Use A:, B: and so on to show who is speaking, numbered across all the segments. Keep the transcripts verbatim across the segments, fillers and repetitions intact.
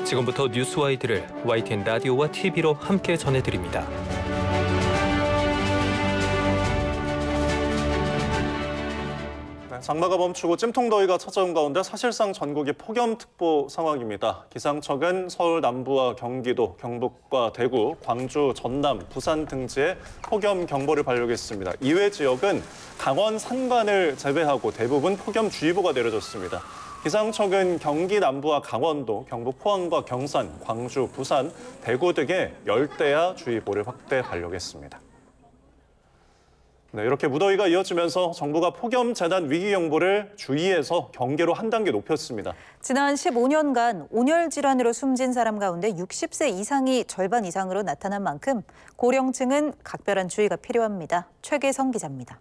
A: 지금부터 뉴스와이드를 와이티엔 라디오와 티비로 함께 전해드립니다.
B: 장마가 멈추고 찜통더위가 찾아온 가운데 사실상 전국이 폭염특보 상황입니다. 기상청은 서울 남부와 경기도, 경북과 대구, 광주, 전남, 부산 등지에 폭염 경보를 발령했습니다. 이외 지역은 강원 산간을 제외하고 대부분 폭염주의보가 내려졌습니다. 기상청은 경기 남부와 강원도, 경북 포항과 경산, 광주, 부산, 대구 등에 열대야 주의보를 확대 발령했습니다. 네, 이렇게 무더위가 이어지면서 정부가 폭염 재난 위기 경보를 주의에서 경계로 한 단계 높였습니다.
C: 지난 십오 년간 온열 질환으로 숨진 사람 가운데 육십 세 이상이 절반 이상으로 나타난 만큼 고령층은 각별한 주의가 필요합니다. 최계성 기자입니다.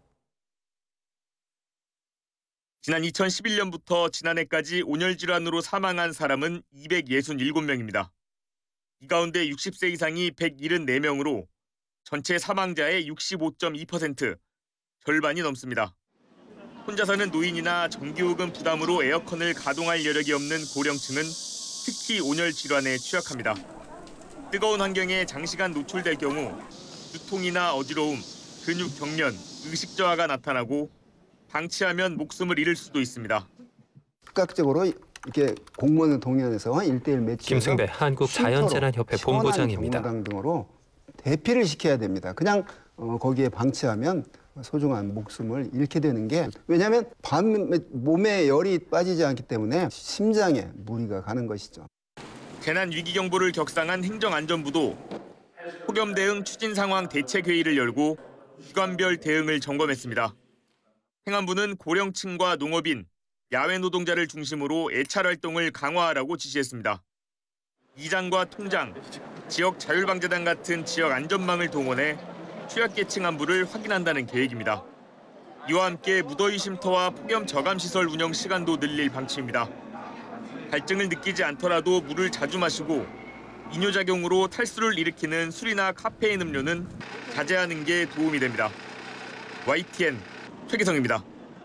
D: 지난 이천십일 년부터 지난해까지 온열 질환으로 사망한 사람은 이백육십칠 명입니다. 이 가운데 육십 세 이상이 백칠십사 명으로 전체 사망자의 육십오 점 이 퍼센트, 절반이 넘습니다. 혼자 사는 노인이나 전기요금 부담으로 에어컨을 가동할 여력이 없는 고령층은 특히 온열 질환에 취약합니다. 뜨거운 환경에 장시간 노출될 경우 두통이나 어지러움, 근육 경련, 의식 저하가 나타나고 방치하면 목숨을 잃을 수도 있습니다.
E: 즉각적으로 이렇게 공무원 동원해서 일대일 매치
A: 김승배 한국자연재난협회 본부장입니다.
E: 경로당 등으로 대피를 시켜야 됩니다. 그냥 어, 거기에 방치하면 소중한 목숨을 잃게 되는 게, 왜냐하면 밤 몸에 열이 빠지지 않기 때문에 심장에 무리가 가는 것이죠.
D: 재난 위기 경보를 격상한 행정안전부도 폭염 대응 추진 상황 대책회의를 열고 기관별 대응을 점검했습니다. 행안부는 고령층과 농업인, 야외 노동자를 중심으로 애찰 활동을 강화하라고 지시했습니다. 이장과 통장, 지역 자율방재단 같은 지역 안전망을 동원해 취약계층 안부를 확인한다는 계획입니다. 이와 함께 무더위 쉼터와 폭염 저감시설 운영 시간도 늘릴 방침입니다. 갈증을 느끼지 않더라도 물을 자주 마시고 이뇨작용으로 탈수를 일으키는 술이나 카페인 음료는 자제하는 게 도움이 됩니다. 와이티엔 최계성입니다.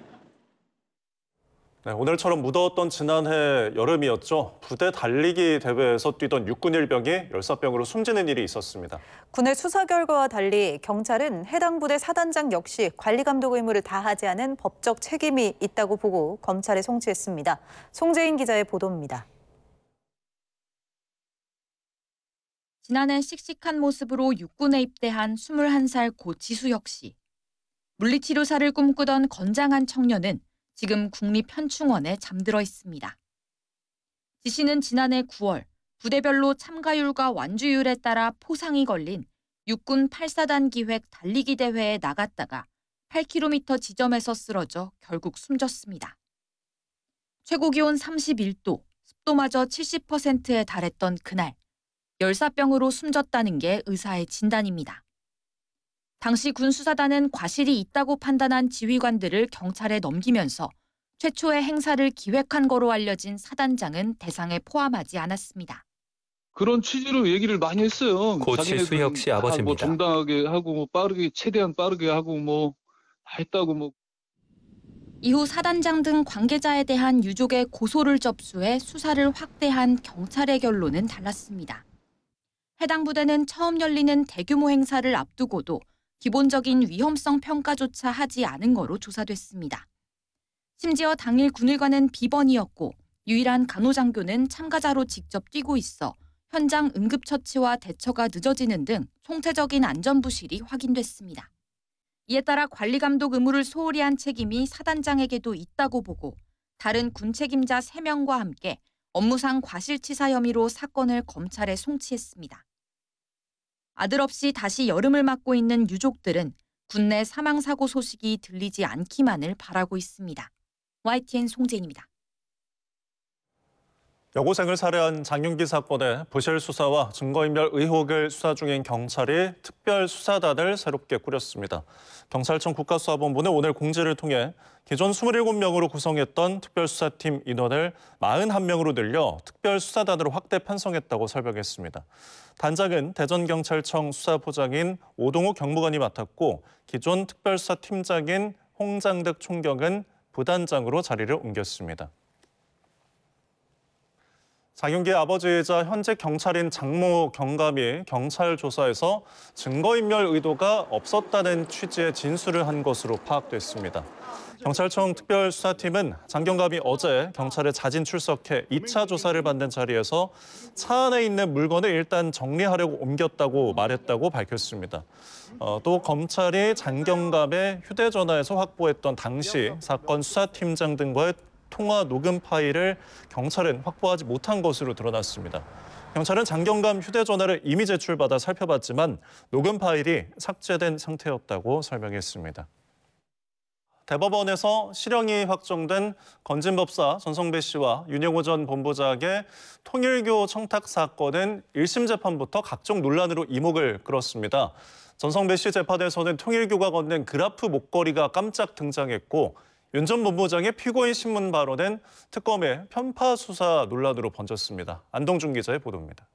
B: 네, 오늘처럼 무더웠던 지난해 여름이었죠. 부대 달리기 대회에서 뛰던 육군 일병이 열사병으로 숨지는 일이 있었습니다.
C: 군의 수사 결과와 달리 경찰은 해당 부대 사단장 역시 관리 감독 의무를 다하지 않은 법적 책임이 있다고 보고 검찰에 송치했습니다. 송재인 기자의 보도입니다.
F: 지난해 씩씩한 모습으로 육군에 입대한 스물한 살 고 지수혁 씨. 물리치료사를 꿈꾸던 건장한 청년은 지금 국립현충원에 잠들어 있습니다. 지 씨는 지난해 구월 부대별로 참가율과 완주율에 따라 포상이 걸린 육군 팔 사단 기획 달리기 대회에 나갔다가 팔 킬로미터 지점에서 쓰러져 결국 숨졌습니다. 최고 기온 삼십일 도, 습도마저 칠십 퍼센트에 달했던 그날, 열사병으로 숨졌다는 게 의사의 진단입니다. 당시 군 수사단은 과실이 있다고 판단한 지휘관들을 경찰에 넘기면서 최초의 행사를 기획한 거로 알려진 사단장은 대상에 포함하지 않았습니다.
G: 그런 취지로 얘기를 많이 했어요.
A: 고 지수혁 씨 아버지입니다.
G: 뭐 정당하게 하고 뭐 빠르게 최대한 빠르게 하고 뭐 했다고 뭐.
F: 이후 사단장 등 관계자에 대한 유족의 고소를 접수해 수사를 확대한 경찰의 결론은 달랐습니다. 해당 부대는 처음 열리는 대규모 행사를 앞두고도 기본적인 위험성 평가조차 하지 않은 거로 조사됐습니다. 심지어 당일 군의관은 비번이었고 유일한 간호장교는 참가자로 직접 뛰고 있어 현장 응급처치와 대처가 늦어지는 등 총체적인 안전부실이 확인됐습니다. 이에 따라 관리감독 의무를 소홀히 한 책임이 사단장에게도 있다고 보고 다른 군 책임자 세 명과 함께 업무상 과실치사 혐의로 사건을 검찰에 송치했습니다. 아들 없이 다시 여름을 맞고 있는 유족들은 군내 사망사고 소식이 들리지 않기만을 바라고 있습니다. 와이티엔 송재인입니다.
B: 여고생을 살해한 장윤기 사건의 부실 수사와 증거인멸 의혹을 수사 중인 경찰이 특별수사단을 새롭게 꾸렸습니다. 경찰청 국가수사본부는 오늘 공지를 통해 기존 이십칠 명으로 구성했던 특별수사팀 인원을 사십일 명으로 늘려 특별수사단으로 확대 편성했다고 설명했습니다. 단장은 대전경찰청 수사부장인 오동욱 경무관이 맡았고 기존 특별수사팀장인 홍장득 총경은 부단장으로 자리를 옮겼습니다. 장윤기의 아버지이자 현직 경찰인 장모 경감이 경찰 조사에서 증거인멸 의도가 없었다는 취지의 진술을 한 것으로 파악됐습니다. 경찰청 특별수사팀은 장 경감이 어제 경찰에 자진 출석해 이 차 조사를 받는 자리에서 차 안에 있는 물건을 일단 정리하려고 옮겼다고 말했다고 밝혔습니다. 어, 또 검찰이 장 경감의 휴대전화에서 확보했던 당시 사건 수사팀장 등과의 통화 녹음 파일을 경찰은 확보하지 못한 것으로 드러났습니다. 경찰은 장 경감 휴대전화를 이미 제출받아 살펴봤지만 녹음 파일이 삭제된 상태였다고 설명했습니다. 대법원에서 실형이 확정된 건진법사 전성배 씨와 윤영호 전 본부장의 통일교 청탁 사건은 일 심 재판부터 각종 논란으로 이목을 끌었습니다. 전성배 씨 재판에서는 통일교가 건넨 그라프 목걸이가 깜짝 등장했고 윤 전 본부장의 피고인 신문 발언은 특검의 편파 수사 논란으로 번졌습니다. 안동준 기자의 보도입니다.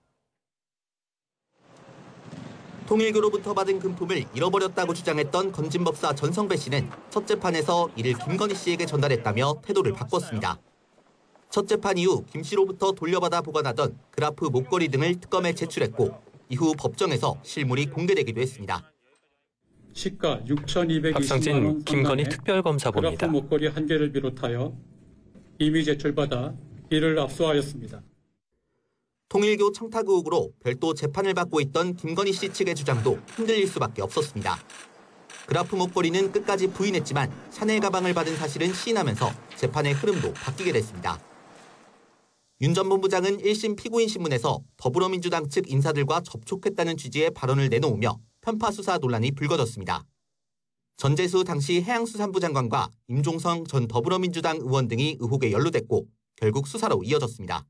H: 통일교로부터 받은 금품을 잃어버렸다고 주장했던 건진법사 전성배 씨는 첫 재판에서 이를 김건희 씨에게 전달했다며 태도를 바꿨습니다. 첫 재판 이후 김 씨로부터 돌려받아 보관하던 그라프 목걸이 등을 특검에 제출했고 이후 법정에서 실물이 공개되기도 했습니다.
I: 시가 육천이백이십만
A: 박상진
I: 원
A: 김건희
I: 상당의
A: 특별검사봅니다.
I: 그라프 목걸이 한 개를 비롯하여 이미 제출받아 이를 압수하였습니다.
H: 통일교 청탁 의혹으로 별도 재판을 받고 있던 김건희 씨 측의 주장도 흔들릴 수밖에 없었습니다. 그라프 목걸이는 끝까지 부인했지만 샤넬 가방을 받은 사실은 시인하면서 재판의 흐름도 바뀌게 됐습니다. 윤 전 본부장은 일 심 피고인 신문에서 더불어민주당 측 인사들과 접촉했다는 취지의 발언을 내놓으며 편파 수사 논란이 불거졌습니다. 전재수 당시 해양수산부 장관과 임종성 전 더불어민주당 의원 등이 의혹에 연루됐고 결국 수사로 이어졌습니다.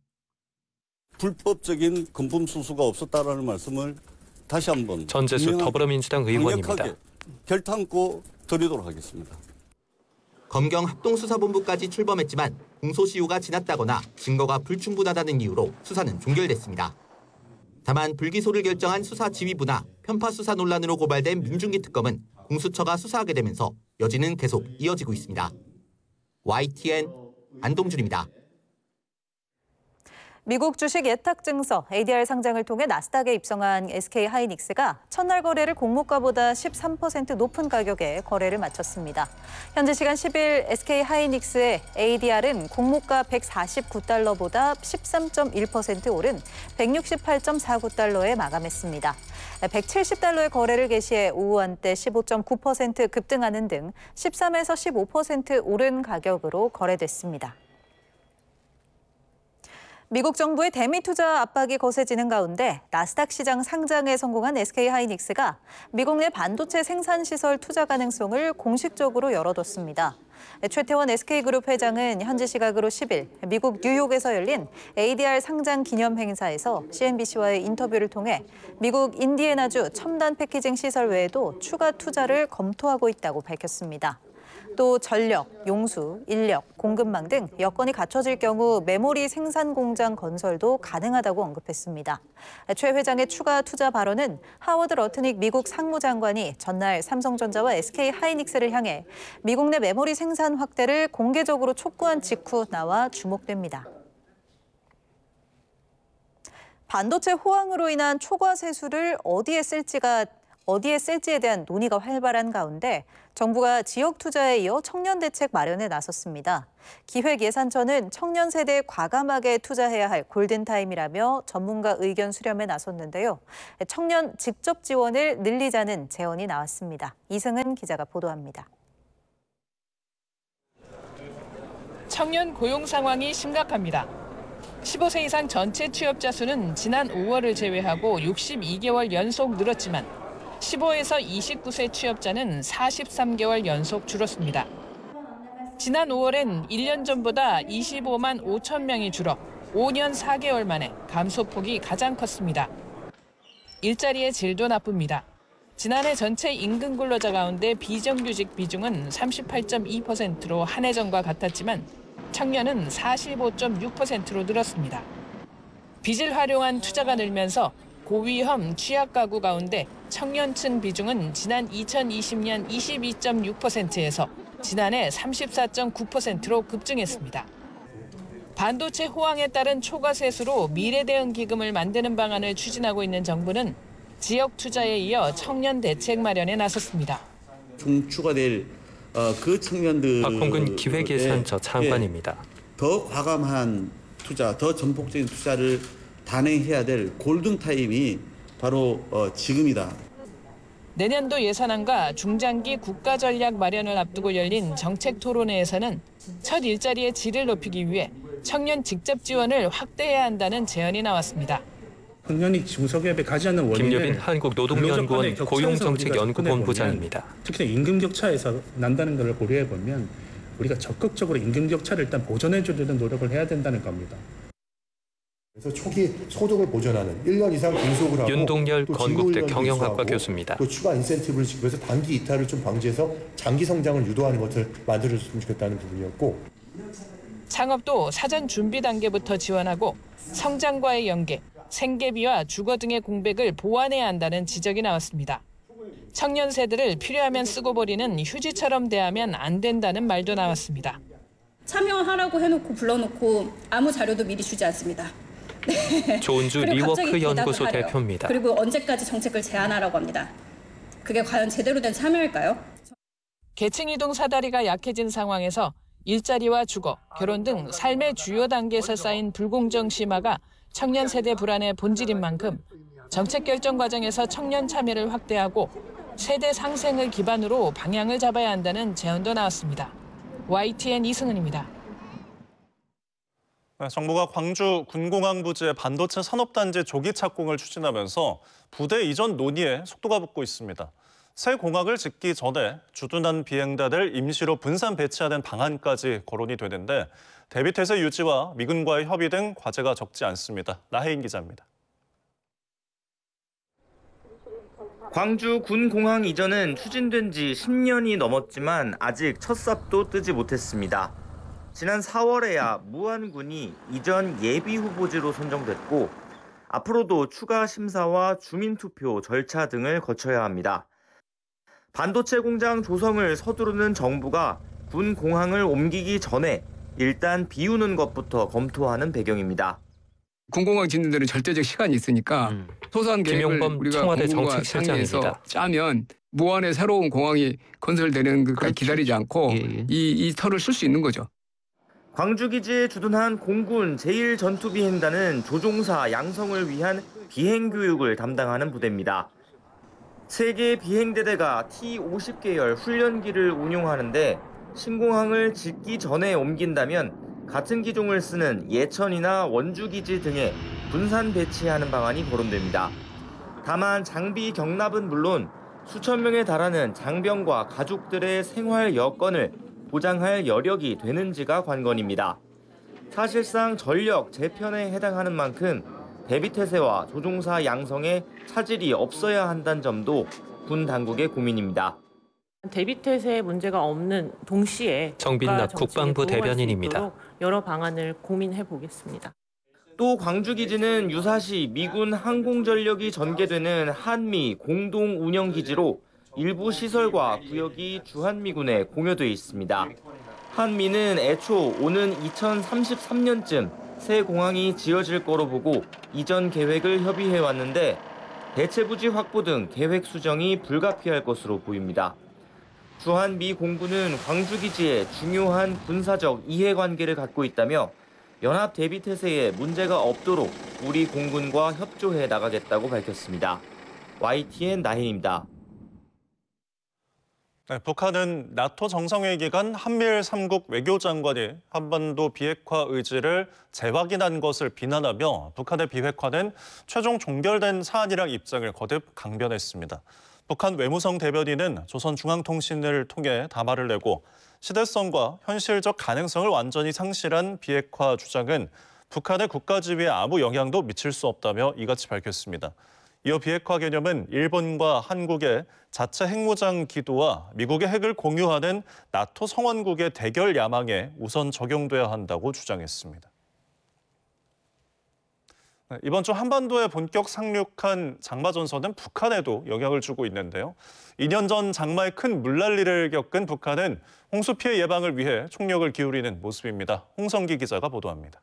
J: 불법적인 금품 수수가 없었다라는 말씀을 다시 한번
A: 전재수 더불어민주당 의원입니다.
J: 강력하게 결탄코 드리도록 하겠습니다.
H: 검경 합동수사본부까지 출범했지만 공소시효가 지났다거나 증거가 불충분하다는 이유로 수사는 종결됐습니다. 다만 불기소를 결정한 수사지휘부나 편파수사 논란으로 고발된 민중기 특검은 공수처가 수사하게 되면서 여지는 계속 이어지고 있습니다. 와이티엔 안동준입니다.
C: 미국 주식 예탁 증서 에이디알 상장을 통해 나스닥에 입성한 에스케이하이닉스가 첫날 거래를 공모가보다 십삼 퍼센트 높은 가격에 거래를 마쳤습니다. 현지 시간 십 일 에스케이하이닉스의 에이디알은 공모가 백사십구 달러보다 십삼 점 일 퍼센트 오른 백육십팔 점 사구 달러에 마감했습니다. 백칠십 달러의 거래를 개시해 오후 한때 십오 점 구 퍼센트 급등하는 등 십삼에서 십오 퍼센트 오른 가격으로 거래됐습니다. 미국 정부의 대미 투자 압박이 거세지는 가운데 나스닥 시장 상장에 성공한 에스케이하이닉스가 미국 내 반도체 생산 시설 투자 가능성을 공식적으로 열어뒀습니다. 최태원 에스케이그룹 회장은 현지 시각으로 십 일 미국 뉴욕에서 열린 에이디알 상장 기념 행사에서 씨엔비씨와의 인터뷰를 통해 미국 인디애나주 첨단 패키징 시설 외에도 추가 투자를 검토하고 있다고 밝혔습니다. 또 전력, 용수, 인력, 공급망 등 여건이 갖춰질 경우 메모리 생산 공장 건설도 가능하다고 언급했습니다. 최 회장의 추가 투자 발언은 하워드 러트닉 미국 상무장관이 전날 삼성전자와 에스케이하이닉스를 향해 미국 내 메모리 생산 확대를 공개적으로 촉구한 직후 나와 주목됩니다. 반도체 호황으로 인한 초과 세수를 어디에 쓸지가 어디에 쓸지에 대한 논의가 활발한 가운데 정부가 지역 투자에 이어 청년 대책 마련에 나섰습니다. 기획예산처는 청년 세대에 과감하게 투자해야 할 골든타임이라며 전문가 의견 수렴에 나섰는데요. 청년 직접 지원을 늘리자는 제언이 나왔습니다. 이승은 기자가 보도합니다.
K: 청년 고용 상황이 심각합니다. 십오 세 이상 전체 취업자 수는 지난 오월을 제외하고 육십이 개월 연속 늘었지만 십오에서 이십구 세 취업자는 사십삼 개월 연속 줄었습니다. 지난 오월엔 일 년 전보다 이십오만 오천 명이 줄어 오 년 사 개월 만에 감소폭이 가장 컸습니다. 일자리의 질도 나쁩니다. 지난해 전체 임금 근로자 가운데 비정규직 비중은 삼십팔 점 이 퍼센트로 한 해 전과 같았지만 청년은 사십오 점 육 퍼센트로 늘었습니다. 빚을 활용한 투자가 늘면서 고위험 취약 가구 가운데 청년층 비중은 지난 이천이십 년 이십이 점 육 퍼센트에서 지난해 삼십사 점 구 퍼센트로 급증했습니다. 반도체 호황에 따른 초과 세수로 미래 대응 기금을 만드는 방안을 추진하고 있는 정부는 지역 투자에 이어 청년 대책 마련에 나섰습니다.
J: 중추가 될 그 청년들
A: 박홍근 기획예산처 장관입니다.
J: 더 과감한 투자, 더 전폭적인 투자를 단행해야 될 골든타임이 바로 지금이다.
K: 내년도 예산안과 중장기 국가전략 마련을 앞두고 열린 정책 토론회에서는 첫 일자리의 질을 높이기 위해 청년 직접 지원을 확대해야 한다는 제안이 나왔습니다.
L: 청년이 중소기업에 가지 않는 원인을
A: 김여빈 한국노동연구원 고용정책연구본부장입니다.
L: 특히나 임금 격차에서 난다는 것을 고려해 보면 우리가 적극적으로 임금 격차를 일단 보전해 주려는 노력을 해야 된다는 겁니다.
M: 그래서 초기 소득을 보전하는 일 년 이상 근속을 하고
A: 윤동열
M: 또
A: 건국대
M: 직무
A: 경영학과
M: 유수하고
A: 교수입니다.
M: 또 추가 인센티브를 지급해서 단기 이탈을 좀 방지해서 장기 성장을 유도하는 것을 만들어줬으면 좋겠다는 부분이었고,
K: 창업도 사전 준비 단계부터 지원하고 성장과의 연계, 생계비와 주거 등의 공백을 보완해야 한다는 지적이 나왔습니다. 청년 세대를 필요하면 쓰고 버리는 휴지처럼 대하면 안 된다는 말도 나왔습니다.
N: 참여하라고 해놓고 불러놓고 아무 자료도 미리 주지 않습니다. 네.
A: 조은주 리워크 연구소 대표입니다.
N: 그리고 언제까지 정책을 제안하라고 합니다. 그게 과연 제대로 된 참여일까요?
K: 계층 이동 사다리가 약해진 상황에서 일자리와 주거, 결혼 등 삶의 주요 단계에서 쌓인 불공정 심화가 청년 세대 불안의 본질인 만큼 정책 결정 과정에서 청년 참여를 확대하고 세대 상생을 기반으로 방향을 잡아야 한다는 제언도 나왔습니다. 와이티엔 이승은입니다.
B: 네, 정부가 광주 군공항 부지의 반도체 산업단지 조기 착공을 추진하면서 부대 이전 논의에 속도가 붙고 있습니다. 새 공항을 짓기 전에 주둔한 비행단을 임시로 분산 배치하는 방안까지 거론이 되는데 대비태세 유지와 미군과의 협의 등 과제가 적지 않습니다. 나혜인 기자입니다.
O: 광주 군공항 이전은 추진된 지 십 년이 넘었지만 아직 첫 삽도 뜨지 못했습니다. 지난 사월에야 무안군이 이전 예비 후보지로 선정됐고 앞으로도 추가 심사와 주민투표 절차 등을 거쳐야 합니다. 반도체 공장 조성을 서두르는 정부가 군 공항을 옮기기 전에 일단 비우는 것부터 검토하는 배경입니다.
P: 군공항 짓는 데는 절대적 시간이 있으니까 음. 소소한 계획을 우리가
A: 청와대 정책실장입니다.
P: 짜면 무안에 새로운 공항이 건설되는 것까지 그렇죠. 기다리지 않고 예, 예. 이, 이 터를 쓸 수 있는 거죠.
O: 광주기지에 주둔한 공군 제일 전투비행단은 조종사 양성을 위한 비행교육을 담당하는 부대입니다. 세 개의 비행대대가 티 오십 계열 훈련기를 운용하는데 신공항을 짓기 전에 옮긴다면 같은 기종을 쓰는 예천이나 원주기지 등에 분산 배치하는 방안이 거론됩니다. 다만 장비 경납은 물론 수천 명에 달하는 장병과 가족들의 생활 여건을 보장할 여력이 되는지가 관건입니다. 사실상 전력 재편에 해당하는 만큼 대비태세와 조종사 양성에 차질이 없어야 한다는 점도 군 당국의 고민입니다.
Q: 대비태세에 문제가 없는 동시에
A: 정빈락 국방부 대변인입니다.
Q: 여러 방안을 고민해 보겠습니다.
O: 또 광주기지는 유사시 미군 항공전력이 전개되는 한미 공동운영기지로 일부 시설과 구역이 주한미군에 공여돼 있습니다. 한미는 애초 오는 이천삼십삼 년쯤 새 공항이 지어질 거로 보고 이전 계획을 협의해 왔는데 대체부지 확보 등 계획 수정이 불가피할 것으로 보입니다. 주한미 공군은 광주기지에 중요한 군사적 이해관계를 갖고 있다며 연합 대비태세에 문제가 없도록 우리 공군과 협조해 나가겠다고 밝혔습니다. 와이티엔 나혜인입니다.
B: 네, 북한은 나토 정상회의 기간 한미일 삼국 외교장관이 한반도 비핵화 의지를 재확인한 것을 비난하며 북한의 비핵화는 최종 종결된 사안이란 입장을 거듭 강변했습니다. 북한 외무성 대변인은 조선중앙통신을 통해 담화를 내고 시대성과 현실적 가능성을 완전히 상실한 비핵화 주장은 북한의 국가 지위에 아무 영향도 미칠 수 없다며 이같이 밝혔습니다. 이어 비핵화 개념은 일본과 한국의 자체 핵무장 기도와 미국의 핵을 공유하는 나토 성원국의 대결 야망에 우선 적용돼야 한다고 주장했습니다. 이번 주 한반도에 본격 상륙한 장마 전선은 북한에도 영향을 주고 있는데요. 이 년 전 장마에 큰 물난리를 겪은 북한은 홍수 피해 예방을 위해 총력을 기울이는 모습입니다. 홍성기 기자가 보도합니다.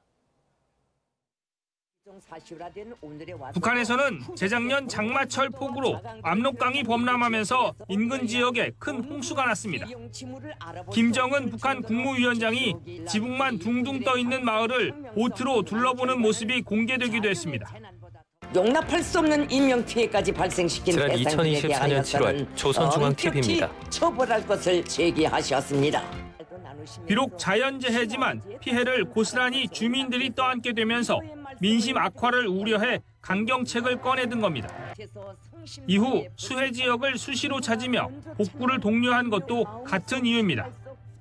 R: 북한에서는 재작년 장마철 폭우로 압록강이 범람하면서 인근 지역에 큰 홍수가 났습니다. 김정은 북한 국무위원장이 지붕만 둥둥 떠 있는 마을을 보트로 둘러보는 모습이 공개되기도 했습니다.
S: 용납할 수 없는 인명피해까지 발생시킨
A: 지난 이천이십사 년 칠월 조선중앙티비입니다.
S: 처벌할 것을 제기하셨습니다.
R: 비록 자연재해지만 피해를 고스란히 주민들이 떠안게 되면서 민심 악화를 우려해 강경책을 꺼내든 겁니다. 이후 수해 지역을 수시로 찾으며 복구를 독려한 것도 같은 이유입니다.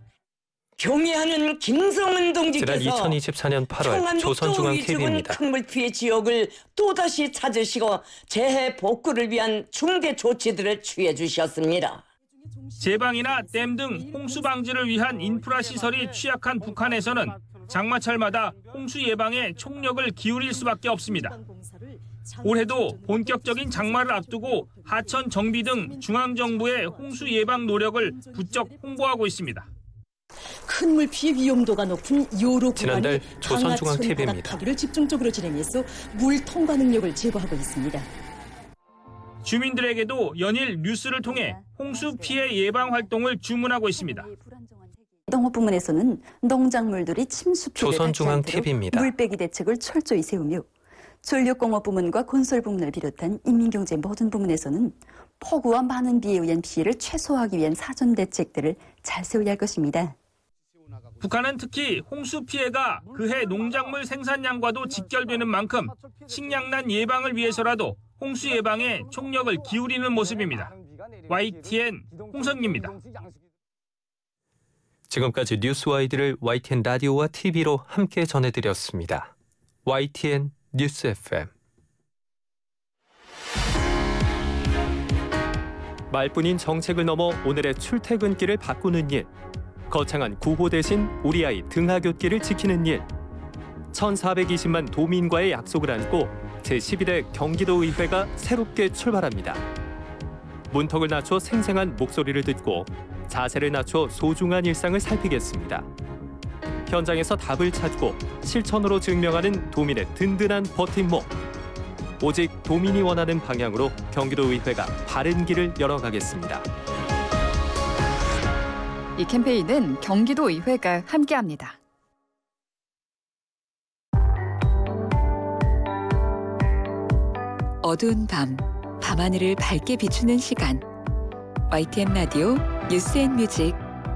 S: 경애하는 김성은 동지께서
A: 지난 이천이십사 년 팔월 조선중앙티비입니다.
S: 큰 물피해 지역을 또다시 찾으시고 재해 복구를 위한 중대 조치들을 취해 주셨습니다.
R: 제방이나 댐 등 홍수 방지를 위한 인프라 시설이 취약한 북한에서는 장마철마다 홍수 예방에 총력을 기울일 수밖에 없습니다. 올해도 본격적인 장마를 앞두고 하천 정비 등 중앙정부의 홍수 예방 노력을 부쩍 홍보하고 있습니다.
T: 큰 물 피해 위험도가 높은 요로
A: 지난달 조선중앙티비입니다.
T: 강하천 를 집중적으로 진행해서 물 통과 능력을 제고하고 있습니다.
R: 주민들에게도 연일 뉴스를 통해 홍수 피해 예방 활동을 주문하고 있습니다.
U: 농업 부문에서는 농작물들이 침수 피해를 받지 않도록 물빼기 대책을 철저히 세우며 전력공업 부문과 건설 부문을 비롯한 인민경제 모든 부문에서는 폭우와 많은 비에 의한 피해를 최소화하기 위한 사전 대책들을 잘 세워야 할 것입니다.
R: 북한은 특히 홍수 피해가 그해 농작물 생산량과도 직결되는 만큼 식량난 예방을 위해서라도 홍수 예방에 총력을 기울이는 모습입니다. 와이티엔 홍성기입니다.
A: 지금까지 뉴스와이드를 와이티엔 라디오와 티비로 함께 전해드렸습니다. 와이티엔 뉴스 에프엠. 말뿐인 정책을 넘어 오늘의 출퇴근길을 바꾸는 일. 거창한 구호 대신 우리 아이 등하굣길을 지키는 일. 천사백이십만 도민과의 약속을 안고 제십일 회 경기도의회가 새롭게 출발합니다. 문턱을 낮춰 생생한 목소리를 듣고 자세를 낮춰 소중한 일상을 살피겠습니다. 현장에서 답을 찾고 실천으로 증명하는 도민의 든든한 버팀목. 오직 도민이 원하는 방향으로 경기도의회가 바른 길을 열어가겠습니다.
V: 이 캠페인은 경기도의회가 함께합니다.
W: 어두운 밤, 밤하늘을 밝게 비추는 시간. 와이티엔 라디오 뉴스앤뮤직.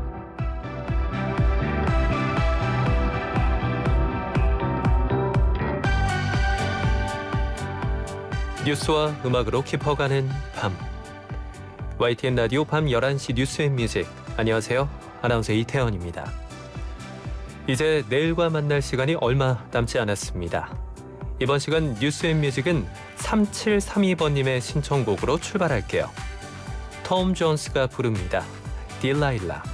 A: 뉴스와 음악으로 깊어가는 밤. 와이티엔 라디오 밤 열한 시 뉴스앤뮤직. 안녕하세요. 아나운서 이태원입니다. 이제 내일과 만날 시간이 얼마 남지 않았습니다. 이번 시간 뉴스앤뮤직은 삼칠삼이 번님의 신청곡으로 출발할게요. 톰 존스가 부릅니다. 딜라일라.